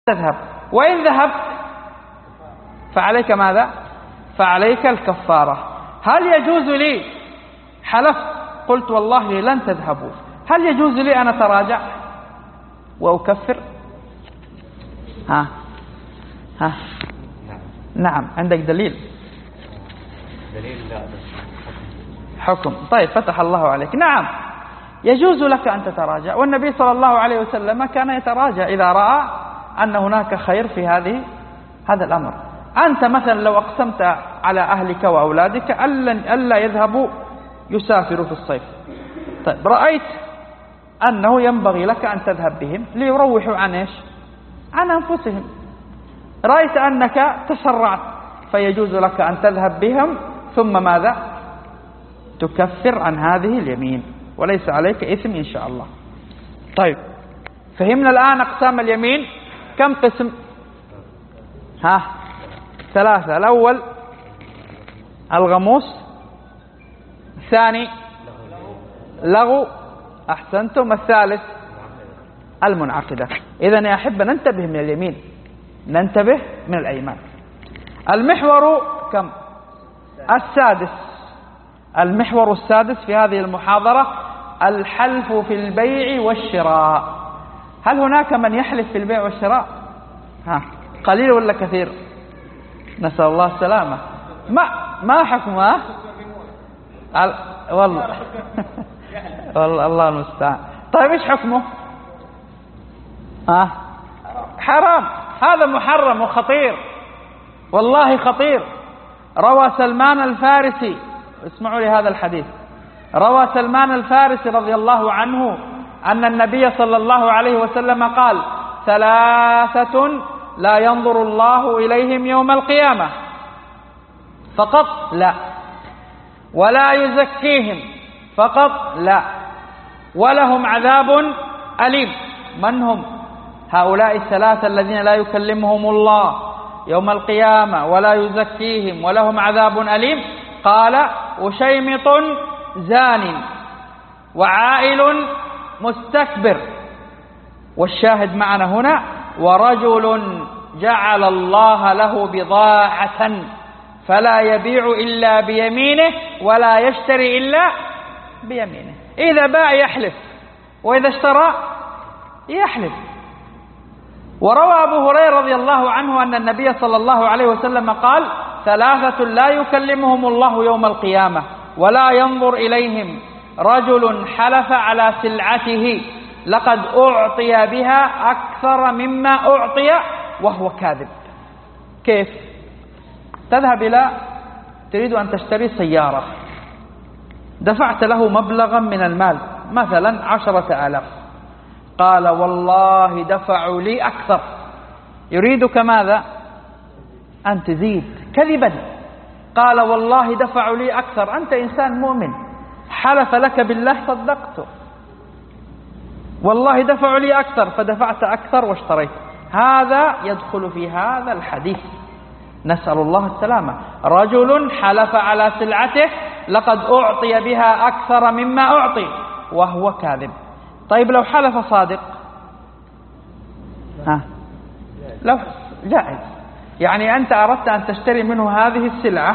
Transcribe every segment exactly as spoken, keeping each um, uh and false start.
تذهب، وإن ذهبت فعليك ماذا؟ فعليك الكفارة. هل يجوز لي حلفت قلت والله لن تذهبوا، هل يجوز لي أن أتراجع وأكفر؟ ها ها نعم، عندك دليل؟ دليل لا حكم. طيب فتح الله عليك. نعم يجوز لك أن تتراجع، والنبي صلى الله عليه وسلم كان يتراجع إذا رأى أن هناك خير في هذه هذا الأمر. أنت مثلا لو أقسمت على أهلك وأولادك ألا يذهبوا يسافروا في الصيف، طيب رأيت أنه ينبغي لك أن تذهب بهم ليروحوا عن إيش؟ عن أنفسهم. رأيت أنك تسرعت فيجوز لك أن تذهب بهم، ثم ماذا؟ تكفر عن هذه اليمين وليس عليك إثم إن شاء الله. طيب فهمنا الآن أقسام اليمين كم قسم؟ ها ثلاثة. الأول الغموس، الثاني لغو، أحسنتم، الثالث المنعقدة. إذن يا أحبة ننتبه من اليمين، ننتبه من الأيمان. المحور كم؟ السادس. المحور السادس في هذه المحاضرة الحلف في البيع والشراء. هل هناك من يحلف في البيع والشراء؟ ها قليل ولا كثير؟ نسأل الله السلامة. ما ما حكمه؟ والله والله الله المستعان. طيب ايش حكمه؟ ها حرام، هذا محرم وخطير، والله خطير. روى سلمان الفارسي، اسمعوا لي هذا الحديث، روى سلمان الفارسي رضي الله عنه أن النبي صلى الله عليه وسلم قال: ثلاثة لا ينظر الله إليهم يوم القيامة فقط لا، ولا يزكيهم فقط لا، ولهم عذاب أليم. من هم هؤلاء الثلاثة الذين لا يكلمهم الله يوم القيامة ولا يزكيهم ولهم عذاب أليم؟ قال: وشيمط زان، وعائل مستكبر، والشاهد معنا هنا: ورجل جعل الله له بضاعة فلا يبيع إلا بيمينه ولا يشتري إلا بيمينه. إذا باع يحلف، وإذا اشترى يحلف. وروى أبو هريرة رضي الله عنه أن النبي صلى الله عليه وسلم قال: ثلاثة لا يكلمهم الله يوم القيامة ولا ينظر إليهم: رجل حلف على سلعته لقد أعطي بها أكثر مما أعطي وهو كاذب. كيف؟ تذهب إلى تريد أن تشتري سيارة، دفعت له مبلغا من المال مثلا عشرة آلاف، قال: والله دفعوا لي أكثر. يريدك ماذا؟ أن تزيد كذبا. قال: والله دفعوا لي أكثر. أنت إنسان مؤمن، حلف لك بالله صدقته، والله دفعوا لي أكثر، فدفعت أكثر واشتريت. هذا يدخل في هذا الحديث، نسأل الله السلامة. رجل حلف على سلعته لقد أعطي بها أكثر مما أعطي وهو كاذب. طيب لو حلف صادق؟ ها لو جائز. يعني أنت أردت أن تشتري منه هذه السلعة،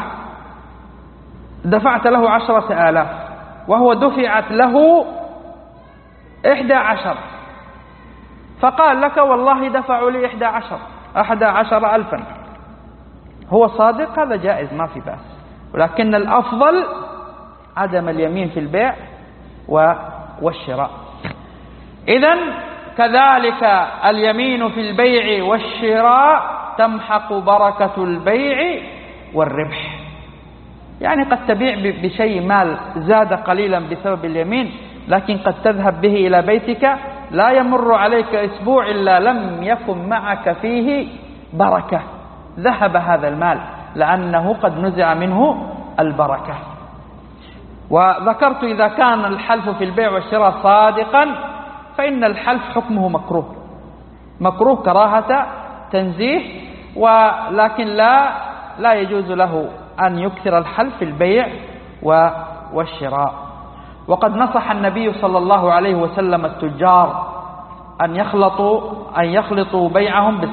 دفعت له عشرة آلاف وهو دفعت له إحدى عشر، فقال لك: والله دفعوا لي إحدى عشر أحدى عشر ألفا. هو صادق، هذا جائز ما في بأس، ولكن الأفضل عدم اليمين في البيع والشراء. إذن كذلك اليمين في البيع والشراء تمحق بركة البيع والربح. يعني قد تبيع بشيء مال زاد قليلا بسبب اليمين، لكن قد تذهب به إلى بيتك لا يمر عليك أسبوع إلا لم يكن معك فيه بركة، ذهب هذا المال لأنه قد نزع منه البركة. وذكرت إذا كان الحلف في البيع والشراء صادقا فإن الحلف حكمه مكروه، مكروه كراهة تنزيه، ولكن لا لا يجوز له أن يكثر الحلف في البيع والشراء. وقد نصح النبي صلى الله عليه وسلم التجار أن يخلطوا أن يخلطوا بيعهم